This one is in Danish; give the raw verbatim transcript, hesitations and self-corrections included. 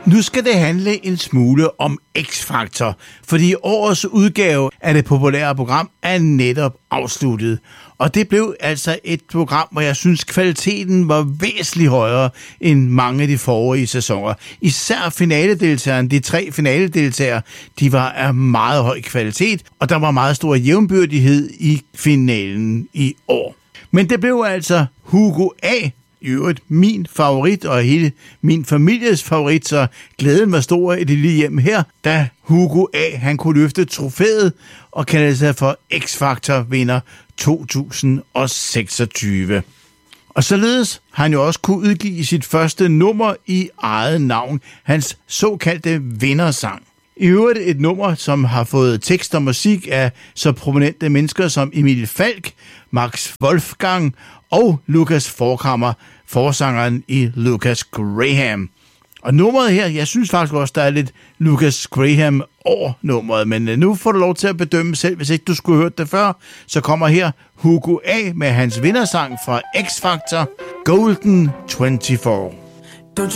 Nu skal det handle en smule om X-Factor, fordi årets udgave af det populære program er netop afsluttet. Og det blev altså et program, hvor jeg synes kvaliteten var væsentligt højere end mange af de forrige sæsoner. Især finaledeltagerne, de tre finaledeltagere, de var af meget høj kvalitet, og der var meget stor jævnbyrdighed i finalen i år. Men det blev altså Hugo A., i øvrigt min favorit og hele min families favorit, så glæden var stor i det lille hjem her, da Hugo A. han kunne løfte trofæet og kaldte sig for X-Factor vinder to tusind seksogtyve. Og således har han jo også kunne udgive sit første nummer i eget navn, hans såkaldte vindersang. I øvrigt et nummer, som har fået tekst og musik af så prominente mennesker som Emil Falk, Max Wolfgang og Lucas Forchhammer, forsangeren i Lucas Graham. Og nummeret her, jeg synes faktisk også, der er lidt Lucas Graham over nummeret, men nu får du lov til at bedømme selv, hvis ikke du skulle have hørt det før. Så kommer her Hugo A. med hans vindersang fra X-Factor, Golden toogtyve.